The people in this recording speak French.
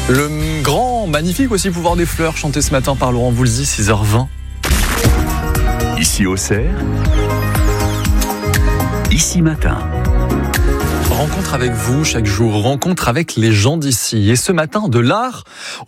Le grand, magnifique aussi pouvoir des fleurs, chanté ce matin par Laurent Voulzy, 6h20. Ici Auxerre, Ici Matin. Rencontre avec vous chaque jour, rencontre avec les gens d'ici. Et ce matin, de l'art